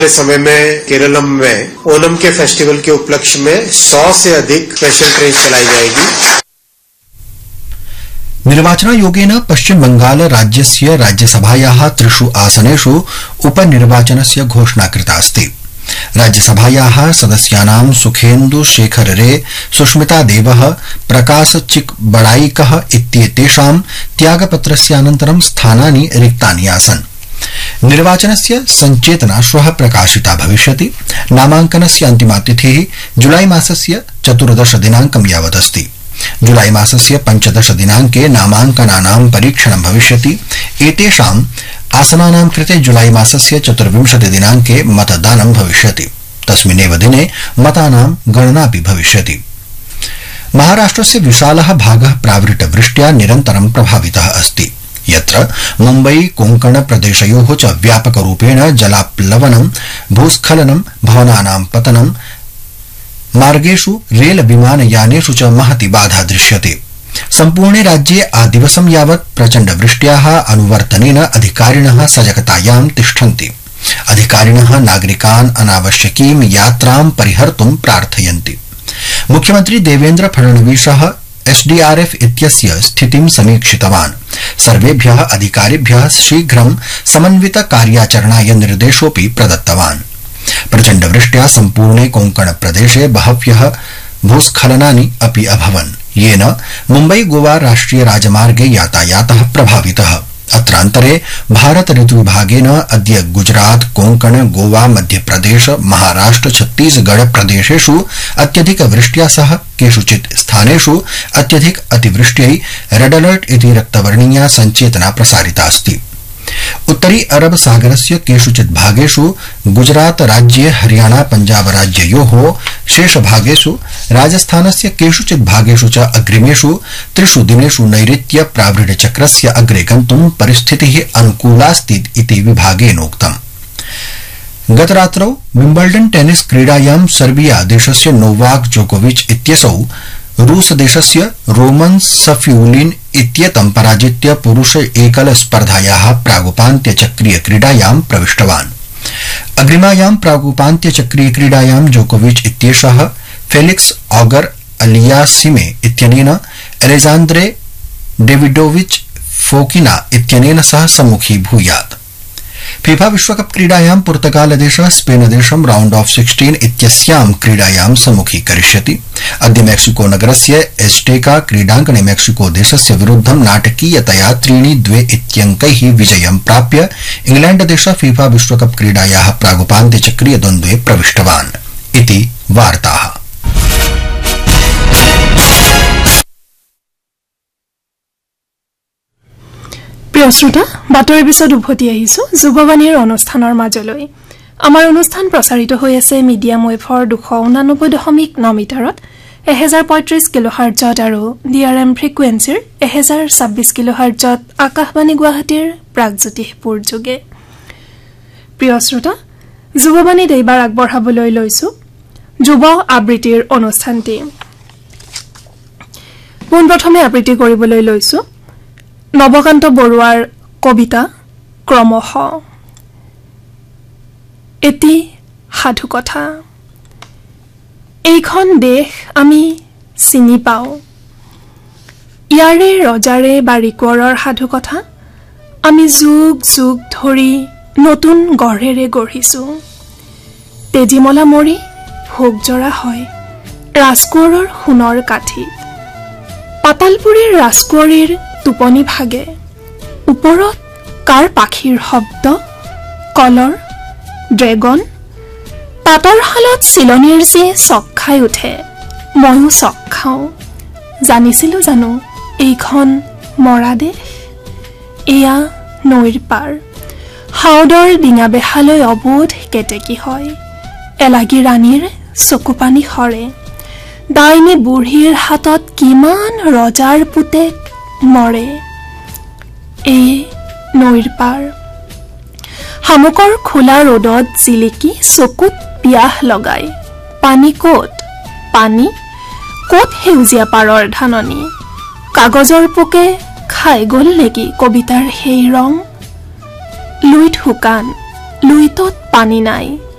इस समय में केरलम में ओणम के फेस्टिवल के उपलक्ष्य में 100 से अधिक स्पेशल ट्रेन चलाई जाएगी। निर्वाचनायोगेन पश्चिम बंगाल राज्यस्य राज्यसभायाः 3 आसनेषु उपनिर्वाचनस्य घोषणा कृता अस्ति। राज्यसभायाः सदस्यानां सुखेन्दु शेखर रे, सुष्मिता देवः, प्रकाश चिकबड़ाईकः इत्येतेषां त्यागपत्रस्यानन्तरं स्थानानि रिक्तानि आसन्। निर्वाचनस्य संचेतना श्वः प्रकाशिता भविष्यति। नामांकनस्य अन्तिमा तिथिः जुलाई मासस्य 14 दिनांकं यावदस्ति। जुलाई मासस्य 15 दिनांके नामांकनानां परीक्षणं भविष्यति। एतेषाम् आसनानां कृते जुलाई मासस्य 24 दिनांके मतदानं भविष्यति। तस्मिन्नेव दिने मतानां गणनापि भविष्यति। महाराष्ट्रस्य विशालः भागः प्रावृतवृष्ट्या निरन्तरं प्रभावितः अस्ति, यत्र मुम्बई कोंकण प्रदेशयोः च व्यापकरूपेण जलाप्लवनं, भूस्खलनं, भवनानां पतनं, मार्गेषु रेल विमानयानेषु च महती बाधा दृश्यते। सम्पूर्णे राज्ये आदिवसं यावत् प्रचण्डवृष्ट्याः अनुवर्तनेन अधिकारिणः सजगतायां तिष्ठन्ति। अधिकारिणः नागरिकान् अनावश्यकीं यात्रां परिहर्तुं प्रार्थयन्ति। मुख्यमन्त्री देवेन्द्र फडणवीसः एसडीआरएफ इत्यस्य स्थितिं समीक्षितवान्। सर्वेभ्यः अधिकारिभ्यः शीघ्रं समन्वित कार्याचरणाय निर्देशोऽपि प्रदत्तवान्। प्रचण्डवृष्ट्या सम्पूर्णे कोंकण प्रदेशे बहव्यः भूस्खलनानि अपि अभवन्, येन मुम्बई गोवा राष्ट्रिय राजमार्गे यातायातः प्रभावितः। अत्रान्तरे भारत ऋतुविभागेन अद्य गुजरात, कोंकण, गोवा, मध्यप्रदेश, महाराष्ट्र, छत्तीसगढ़ प्रदेशेषु अत्यधिक वृष्ट्या सह केषुचित् स्थानेषु अत्यधिक अतिवृष्ट्यै रेड अलर्ट इति रक्तवर्णीया संचेतना प्रसारिता अस्ति। उत्तरी अरब सागरस्य केषुचित् भागेषु गुजरात राज्ये, हरियाणा, पञ्जाब राज्ययोः शेषभागेषु, राजस्थानस्य केषुचित् भागेषु च अग्रिमेषु 3 दिनेषु नैऋत्य प्रावृढचक्रस्य अग्रे गन्तुं परिस्थितिः अनुकूलास्ति इति विभागेनोक्तम्। गतरात्रौ विम्बल्डन टेनिस क्रीडायां सर्बिया देशस्य नोवाक जोकोविच इत्यसौ रूस देशस्य रोमन सफ्यूलिन इत्येतं पराजित्य पुरुष एकल स्पर्धायाः प्रागुपान्त्यचक्रीय क्रीडायां प्रविष्टवान्। अग्रिमायां प्रागुपान्त्यचक्रीय क्रीडायां जोकोविच इत्येषः फेलिक्स ऑगर अलियासिमे इत्यनेन एलेजान्द्रे डेविडोविच फोकिना इत्यनेन सह सम्मुखीभूयात्। फीफा विश्वकप क्रीडायां पुर्तगालदेशः स्पेनदेशं राउंड ऑफ 16 इत्यस्यां क्रीडायां सम्मुखीकरिष्यति। अद्य मेक्सिको नगरस्य एस्टेका क्रीडाङ्गणे मेक्सिको देशस्य विरुद्धं नाटकीयतया 3-2 इत्यङ्कैः विजयं प्राप्य इंग्लैण्डदेशः फीफा विश्वकप क्रीडायाः प्रागुपान्त्यचक्रीय द्वन्द्वे प्रविष्टवान् इति वार्ताः। প্ৰিয় শ্ৰোতা, বাতৰিৰ পিছত উভতি আহিছো যুৱবাণীৰ অনুষ্ঠানৰ মাজলৈ। আমাৰ অনুষ্ঠান প্ৰচাৰিত হৈ আছে মিডিয়াম ৱেভৰ 289.9 মিটাৰত 1035 কিলোহাৰ্টজত আৰু ডিআৰএম ফ্ৰিকুৱেন্সিৰ 1026 কিলোহাৰ্টজত আকাশবাণী গুৱাহাটীৰ প্ৰাগজ্যোতিষপুৰ যোগে। প্ৰিয় শ্ৰোতা, যুৱবাণীত এইবাৰ আগবঢ়াবলৈ লৈছো যুৱ আবৃত্তিৰ অনুষ্ঠানটি। পোনপ্ৰথমে আবৃত্তি কৰিবলৈ লৈছো নৱকান্ত বৰুৱাৰ কবিতা ক্ৰমশ। এটি সাধু কথা। এইখন দেশ আমি চিনি পাওঁ, ইয়াৰে ৰজাৰে বাৰিকোৱৰৰ সাধু কথা আমি যুগ যুগ ধৰি নতুন গঢ়েৰে গঢ়িছোঁ। তেজীমলা মৰি ভোগ জৰা হয় ৰাজকোঁৱৰৰ সোণৰ কাঠিত। পাতালপুৰীৰ ৰাজকোঁৱৰীৰ টোপনি ভাগে, ওপৰত কাৰ পাখিৰ শব্দ, কলৰ ড্ৰেগন। তাঁতৰ শালত চিলনীৰ যি চক খাই উঠে, ময়ো চক খাওঁ। জানিছিলোঁ জানো এইখন মৰা দেশ? এয়া নৈৰ পাৰ, হাওদৰ ডিঙা বেহালৈ অবোধ কেতেকী হয়। এলাগী ৰাণীৰ চকুপানী সৰে, ডাইনী বুঢ়ীৰ হাতত কিমান ৰজাৰ পুতেক মৰে। এই নৈৰ পাৰ, শামুকৰ খোলা ৰ'দত জিলিকি চকুত পিয়াহ লগাই। পানী ক'ত? পানী ক'ত? সেউজীয়া পাৰৰ ধাননি। কাগজৰ পোকে খাই গ'ল নেকি কবিতাৰ সেই ৰং? লুইত শুকান লুইতত পানী নাই